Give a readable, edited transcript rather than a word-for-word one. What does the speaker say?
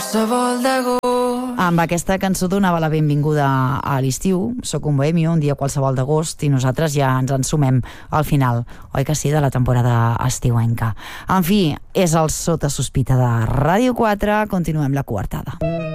Amb aquesta cançó donava la benvinguda a l'estiu. Soc un bohemio, un dia qualsevol d'agost, i nosaltres ja ens en sumem al final, oi que sí, de la temporada estiuenca. En fi, és el Sota Sospita de Ràdio 4. Continuem la coartada.